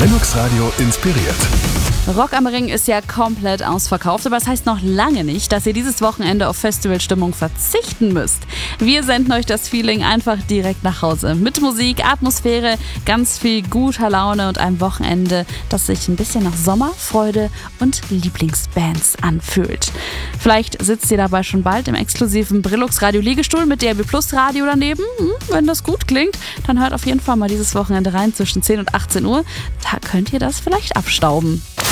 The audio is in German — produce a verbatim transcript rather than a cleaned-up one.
Brillux Radio inspiriert. Rock am Ring ist ja komplett ausverkauft, aber das heißt noch lange nicht, dass ihr dieses Wochenende auf Festivalstimmung verzichten müsst. Wir senden euch das Feeling einfach direkt nach Hause. Mit Musik, Atmosphäre, ganz viel guter Laune und einem Wochenende, das sich ein bisschen nach Sommer, Freude und Lieblingsbands anfühlt. Vielleicht sitzt ihr dabei schon bald im exklusiven Brillux Radio Liegestuhl mit D A B Plus Radio daneben. Hm, wenn das gut klingt, dann hört auf jeden Fall mal dieses Wochenende rein zwischen zehn und achtzehn Uhr. Da könnt ihr das vielleicht abstauben.